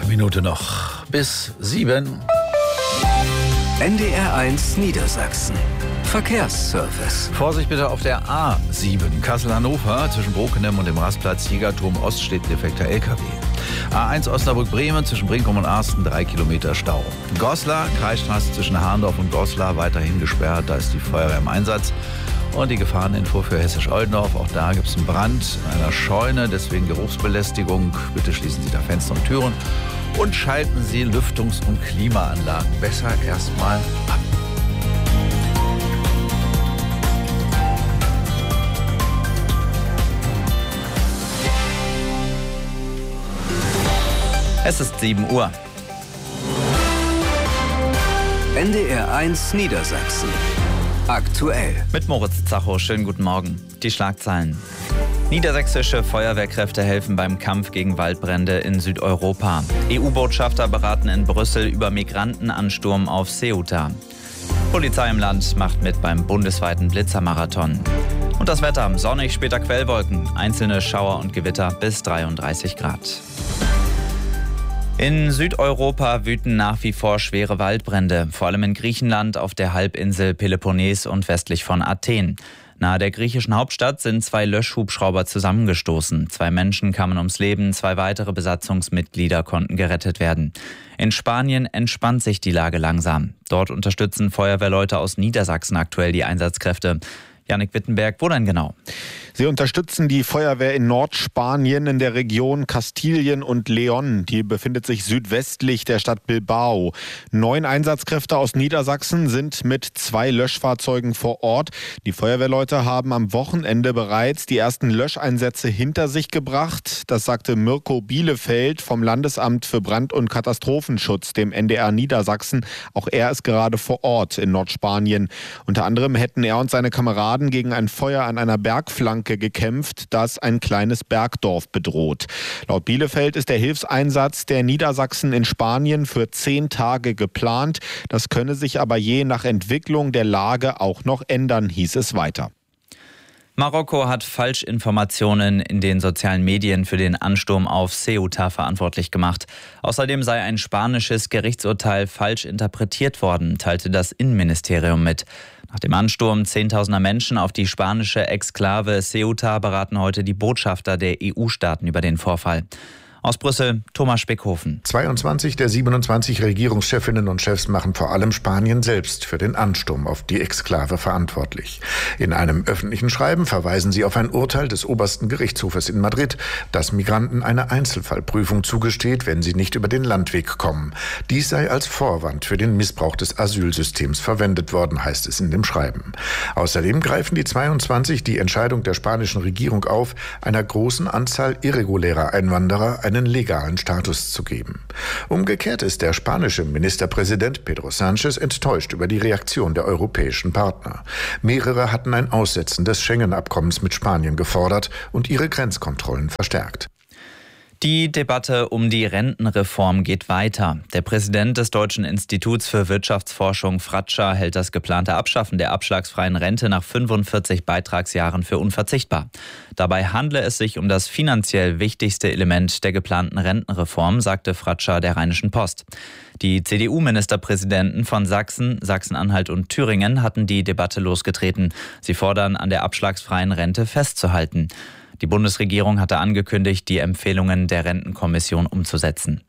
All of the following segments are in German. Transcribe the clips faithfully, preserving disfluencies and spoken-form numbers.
Eine Minute noch bis sieben. N D R eins Niedersachsen. Verkehrsservice. Vorsicht bitte auf der A sieben Kassel-Hannover zwischen Brokenem und dem Rastplatz Siegerturm Ost steht defekter L K W. A eins Osnabrück-Bremen zwischen Brinkum und Arsten drei Kilometer Stau. Goslar, Kreisstraße zwischen Harndorf und Goslar weiterhin gesperrt, da ist die Feuerwehr im Einsatz. Und die Gefahreninfo für Hessisch-Oldendorf, auch da gibt es einen Brand in einer Scheune, deswegen Geruchsbelästigung. Bitte schließen Sie da Fenster und Türen und schalten Sie Lüftungs- und Klimaanlagen besser erstmal ab. Es ist sieben Uhr. N D R eins Niedersachsen. Aktuell. Mit Moritz Zacho, schönen guten Morgen. Die Schlagzeilen. Niedersächsische Feuerwehrkräfte helfen beim Kampf gegen Waldbrände in Südeuropa. E U-Botschafter beraten in Brüssel über Migrantenansturm auf Ceuta. Polizei im Land macht mit beim bundesweiten Blitzermarathon. Und das Wetter, sonnig, später Quellwolken, einzelne Schauer und Gewitter bis dreiunddreißig Grad. In Südeuropa wüten nach wie vor schwere Waldbrände, vor allem in Griechenland, auf der Halbinsel Peloponnes und westlich von Athen. Nahe der griechischen Hauptstadt sind zwei Löschhubschrauber zusammengestoßen. Zwei Menschen kamen ums Leben, zwei weitere Besatzungsmitglieder konnten gerettet werden. In Spanien entspannt sich die Lage langsam. Dort unterstützen Feuerwehrleute aus Niedersachsen aktuell die Einsatzkräfte. Jannik Wittenberg, wo denn genau? Sie unterstützen die Feuerwehr in Nordspanien in der Region Kastilien und León. Die befindet sich südwestlich der Stadt Bilbao. Neun Einsatzkräfte aus Niedersachsen sind mit zwei Löschfahrzeugen vor Ort. Die Feuerwehrleute haben am Wochenende bereits die ersten Löscheinsätze hinter sich gebracht. Das sagte Mirko Bielefeld vom Landesamt für Brand- und Katastrophenschutz, dem N D R Niedersachsen. Auch er ist gerade vor Ort in Nordspanien. Unter anderem hätten er und seine Kameraden gegen ein Feuer an einer Bergflanke gekämpft, das ein kleines Bergdorf bedroht. Laut Bielefeld ist der Hilfseinsatz der Niedersachsen in Spanien für zehn Tage geplant. Das könne sich aber je nach Entwicklung der Lage auch noch ändern, hieß es weiter. Marokko hat Falschinformationen in den sozialen Medien für den Ansturm auf Ceuta verantwortlich gemacht. Außerdem sei ein spanisches Gerichtsurteil falsch interpretiert worden, teilte das Innenministerium mit. Nach dem Ansturm zehntausender Menschen auf die spanische Exklave Ceuta beraten heute die Botschafter der E U-Staaten über den Vorfall. Aus Brüssel, Thomas Speckhofen. zweiundzwanzig der siebenundzwanzig Regierungschefinnen und Chefs machen vor allem Spanien selbst für den Ansturm auf die Exklave verantwortlich. In einem öffentlichen Schreiben verweisen sie auf ein Urteil des obersten Gerichtshofes in Madrid, das Migranten eine Einzelfallprüfung zugesteht, wenn sie nicht über den Landweg kommen. Dies sei als Vorwand für den Missbrauch des Asylsystems verwendet worden, heißt es in dem Schreiben. Außerdem greifen die zweiundzwanzig die Entscheidung der spanischen Regierung auf, einer großen Anzahl irregulärer Einwanderer einen legalen Status zu geben. Umgekehrt ist der spanische Ministerpräsident Pedro Sánchez enttäuscht über die Reaktion der europäischen Partner. Mehrere hatten ein Aussetzen des Schengen-Abkommens mit Spanien gefordert und ihre Grenzkontrollen verstärkt. Die Debatte um die Rentenreform geht weiter. Der Präsident des Deutschen Instituts für Wirtschaftsforschung, Fratscher, hält das geplante Abschaffen der abschlagsfreien Rente nach fünfundvierzig Beitragsjahren für unverzichtbar. Dabei handle es sich um das finanziell wichtigste Element der geplanten Rentenreform, sagte Fratscher der Rheinischen Post. Die C D U-Ministerpräsidenten von Sachsen, Sachsen-Anhalt und Thüringen hatten die Debatte losgetreten. Sie fordern, an der abschlagsfreien Rente festzuhalten. Die Bundesregierung hatte angekündigt, die Empfehlungen der Rentenkommission umzusetzen.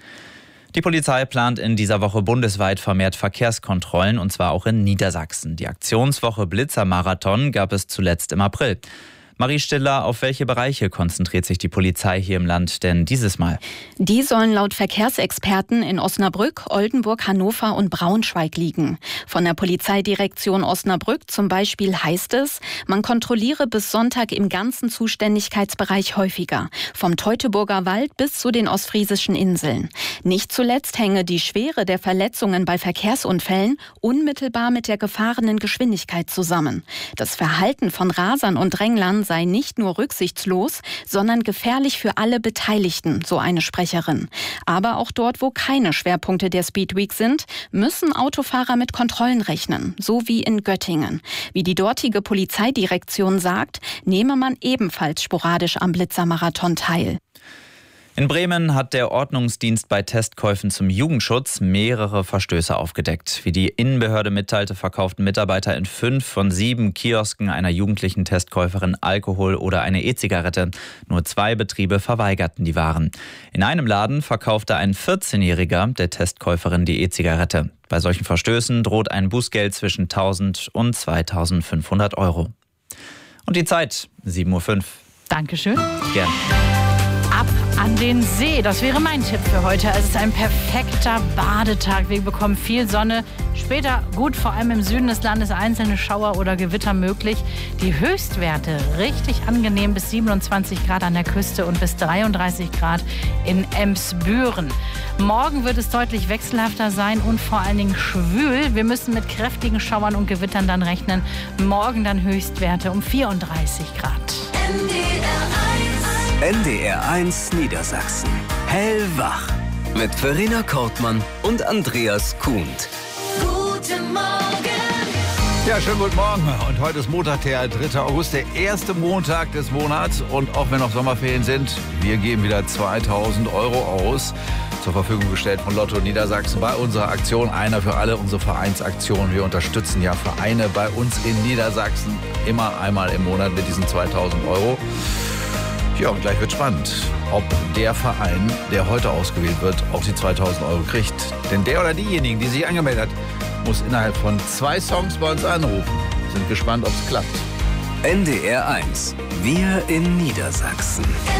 Die Polizei plant in dieser Woche bundesweit vermehrt Verkehrskontrollen, und zwar auch in Niedersachsen. Die Aktionswoche Blitzermarathon gab es zuletzt im April. Marie Stiller, auf welche Bereiche konzentriert sich die Polizei hier im Land denn dieses Mal? Die sollen laut Verkehrsexperten in Osnabrück, Oldenburg, Hannover und Braunschweig liegen. Von der Polizeidirektion Osnabrück zum Beispiel heißt es, man kontrolliere bis Sonntag im ganzen Zuständigkeitsbereich häufiger, vom Teutoburger Wald bis zu den ostfriesischen Inseln. Nicht zuletzt hänge die Schwere der Verletzungen bei Verkehrsunfällen unmittelbar mit der gefahrenen Geschwindigkeit zusammen. Das Verhalten von Rasern und Dränglern sei nicht nur rücksichtslos, sondern gefährlich für alle Beteiligten, so eine Sprecherin. Aber auch dort, wo keine Schwerpunkte der Speed Week sind, müssen Autofahrer mit Kontrollen rechnen, so wie in Göttingen. Wie die dortige Polizeidirektion sagt, nehme man ebenfalls sporadisch am Blitzermarathon teil. In Bremen hat der Ordnungsdienst bei Testkäufen zum Jugendschutz mehrere Verstöße aufgedeckt. Wie die Innenbehörde mitteilte, verkauften Mitarbeiter in fünf von sieben Kiosken einer jugendlichen Testkäuferin Alkohol oder eine E-Zigarette. Nur zwei Betriebe verweigerten die Waren. In einem Laden verkaufte ein vierzehnjähriger der Testkäuferin die E-Zigarette. Bei solchen Verstößen droht ein Bußgeld zwischen tausend und zweitausendfünfhundert Euro. Und die Zeit, sieben Uhr fünf. Dankeschön. Gerne. Ab an den See, das wäre mein Tipp für heute. Es ist ein perfekter Badetag. Wir bekommen viel Sonne. Später gut, vor allem im Süden des Landes, einzelne Schauer oder Gewitter möglich. Die Höchstwerte richtig angenehm, bis siebenundzwanzig Grad an der Küste und bis dreiunddreißig Grad in Emsbüren. Morgen wird es deutlich wechselhafter sein und vor allen Dingen schwül. Wir müssen mit kräftigen Schauern und Gewittern dann rechnen. Morgen dann Höchstwerte um vierunddreißig Grad. N D R eins Niedersachsen. Hellwach. Mit Verena Kortmann und Andreas Kuhnt. Guten Morgen. Ja, schönen guten Morgen. Und heute ist Montag, der dritte August, der erste Montag des Monats. Und auch wenn noch Sommerferien sind, wir geben wieder zweitausend Euro aus. Zur Verfügung gestellt von Lotto Niedersachsen bei unserer Aktion Einer für alle, unsere Vereinsaktion. Wir unterstützen ja Vereine bei uns in Niedersachsen immer einmal im Monat mit diesen zweitausend Euro. Ja, und gleich wird spannend, ob der Verein, der heute ausgewählt wird, auch die zweitausend Euro kriegt. Denn der oder diejenigen, die sich angemeldet hat, muss innerhalb von zwei Songs bei uns anrufen. Sind gespannt, ob es klappt. N D R eins. Wir in Niedersachsen.